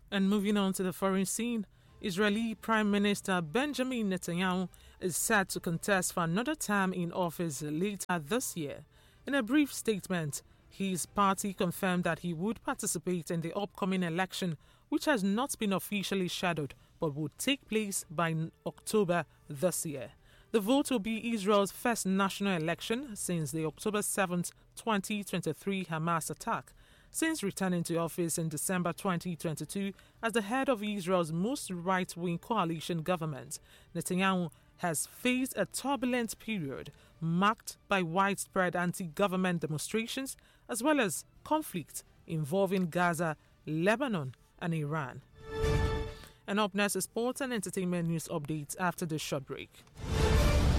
And moving on to the foreign scene, Israeli Prime Minister Benjamin Netanyahu is set to contest for another term in office later this year. In a brief statement, his party confirmed that he would participate in the upcoming election, which has not been officially scheduled but would take place by October this year. The vote will be Israel's first national election since the October 7, 2023 Hamas attack. Since returning to office in December 2022 as the head of Israel's most right-wing coalition government, Netanyahu has faced a turbulent period marked by widespread anti-government demonstrations as well as conflict involving Gaza, Lebanon, and Iran. And up next is sports and entertainment news updates after the short break.